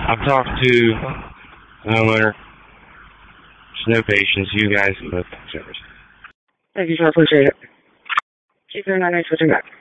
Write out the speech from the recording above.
I've talked to the homeowner. There's no patience. You guys both consumers. Thank you, sir. Appreciate it. Keep your 9 switching back.